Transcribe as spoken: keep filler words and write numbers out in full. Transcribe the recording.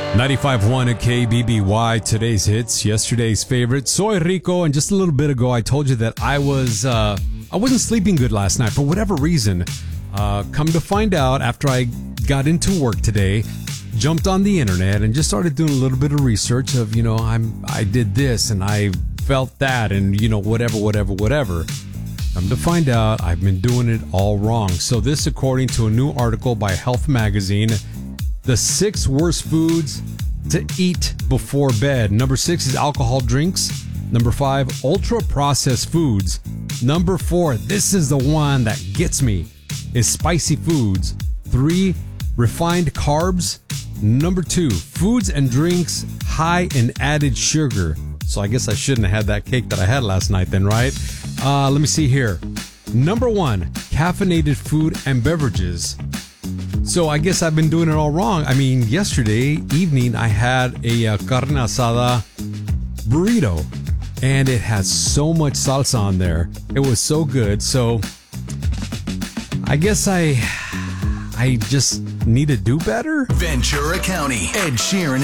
ninety-five point one at K B B Y, today's hits, yesterday's favorite. Soy Rico, and just a little bit ago, I told you that I was, uh, I wasn't sleeping good last night for whatever reason. Uh, come to find out, after I got into work today, jumped on the internet and just started doing a little bit of research of, you know, I'm, I did this and I felt that and, you know, whatever, whatever, whatever. Come to find out, I've been doing it all wrong. So this, according to a new article by Health Magazine, the six worst foods to eat before bed. Number six is alcohol drinks. Number five, ultra-processed foods. Number four, this is the one that gets me, is spicy foods. Three, refined carbs. Number two, foods and drinks high in added sugar. So I guess I shouldn't have had that cake that I had last night then, right? Uh, let me see here. Number one, caffeinated food and beverages. So I guess I've been doing it all wrong. I mean, yesterday evening I had a uh, carne asada burrito, and it has so much salsa on there. It was so good. So I guess I I just need to do better. Ventura County, Ed Sheeran.